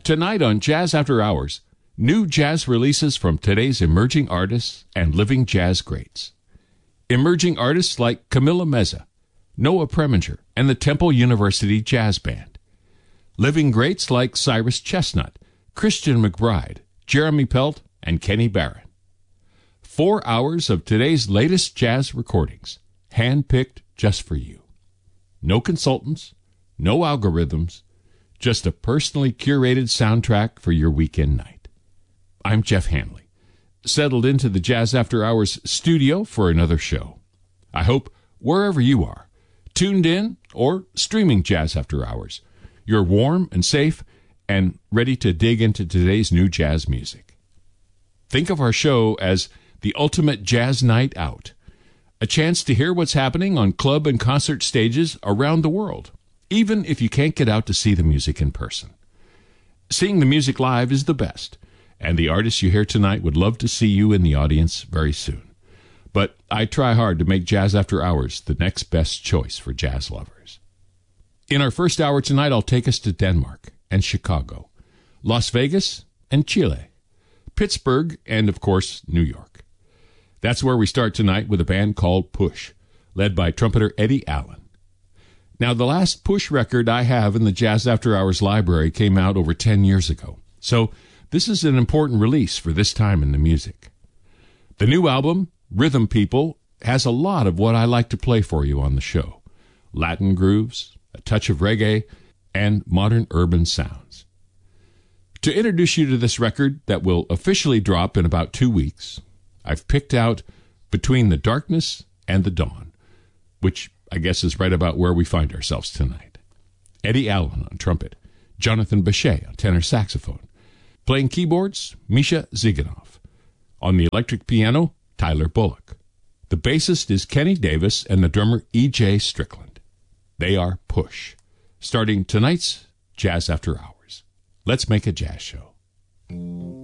Tonight on Jazz After Hours, new jazz releases from today's emerging artists and living jazz greats. Emerging artists like Camila Meza, Noah Preminger, and the Temple University Jazz Band. Living greats like Cyrus Chestnut, Christian McBride, Jeremy Pelt, and Kenny Barron. 4 hours of today's latest jazz recordings, hand-picked just for you. No consultants, no algorithms, just a personally curated soundtrack for your weekend night. I'm Jeff Hanley, settled into the Jazz After Hours studio for another show. I hope wherever you are, tuned in or streaming Jazz After Hours, you're warm and safe and ready to dig into today's new jazz music. Think of our show as the ultimate jazz night out, a chance to hear what's happening on club and concert stages around the world, even if you can't get out to see the music in person. Seeing the music live is the best, and the artists you hear tonight would love to see you in the audience very soon. But I try hard to make Jazz After Hours the next best choice for jazz lovers. In our first hour tonight, I'll take us to Denmark and Chicago, Las Vegas and Chile, Pittsburgh, and, of course, New York. That's where we start tonight with a band called Push, led by trumpeter Eddie Allen. Now, the last Push record I have in the Jazz After Hours library came out over 10 years ago, so this is an important release for this time in the music. The new album, Rhythm People, has a lot of what I like to play for you on the show. Latin grooves, a touch of reggae, and modern urban sounds. To introduce you to this record that will officially drop in about 2 weeks, I've picked out Between the Darkness and the Dawn, which I guess is right about where we find ourselves tonight. Eddie Allen on trumpet, Jonathan Bechet on tenor saxophone. Playing keyboards, Misha Ziganov. On the electric piano, Tyler Bullock. The bassist is Kenny Davis and the drummer E.J. Strickland. They are Push, starting tonight's Jazz After Hours. Let's make a jazz show.